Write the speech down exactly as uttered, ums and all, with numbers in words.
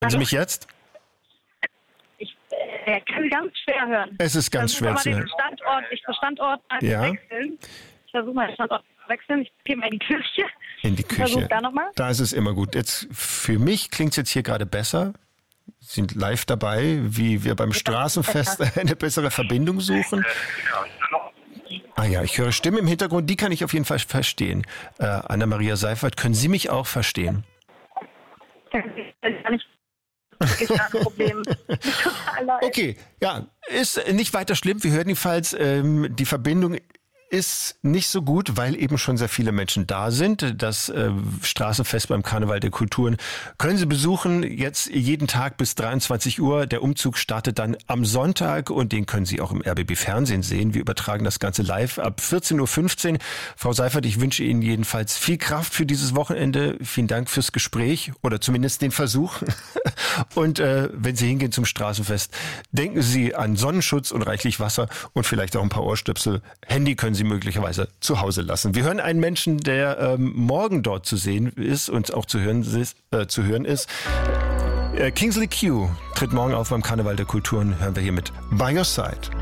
Sie mich jetzt? Ich äh, kann ganz schwer hören. Es ist ganz schwer zu hören. Standort, ich versuche Standort mal ja. zu wechseln. Ich versuche mal den Standort zu wechseln. Ich gehe mal in die Küche. In die Küche. Versuch da nochmal. Da ist es immer gut. Jetzt, für mich klingt es jetzt hier gerade besser. Sie sind live dabei, wie wir beim Straßenfest eine bessere Verbindung suchen. Ah ja, ich höre Stimmen im Hintergrund, die kann ich auf jeden Fall verstehen. Äh, Anna-Maria Seifert, können Sie mich auch verstehen? Problem. Okay, ja, ist nicht weiter schlimm. Wir hören jedenfalls, ähm, die Verbindung ist nicht so gut, weil eben schon sehr viele Menschen da sind. Das äh, Straßenfest beim Karneval der Kulturen können Sie besuchen, jetzt jeden Tag bis dreiundzwanzig Uhr. Der Umzug startet dann am Sonntag und den können Sie auch im R B B Fernsehen sehen. Wir übertragen das Ganze live ab vierzehn Uhr fünfzehn. Frau Seifert, ich wünsche Ihnen jedenfalls viel Kraft für dieses Wochenende. Vielen Dank fürs Gespräch oder zumindest den Versuch. Und äh, wenn Sie hingehen zum Straßenfest, denken Sie an Sonnenschutz und reichlich Wasser und vielleicht auch ein paar Ohrstöpsel. Handy können Sie möglicherweise zu Hause lassen. Wir hören einen Menschen, der ähm, morgen dort zu sehen ist und auch zu hören ist. Äh, zu hören ist. Äh, Kingsley Q tritt morgen auf beim Karneval der Kulturen. Hören wir hier mit By Your Side.